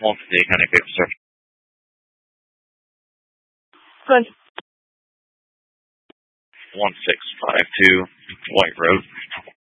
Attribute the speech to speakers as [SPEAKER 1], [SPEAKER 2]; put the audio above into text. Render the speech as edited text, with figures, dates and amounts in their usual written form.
[SPEAKER 1] Multi-day kind of good, sir.
[SPEAKER 2] Good.
[SPEAKER 1] 1652 White Road.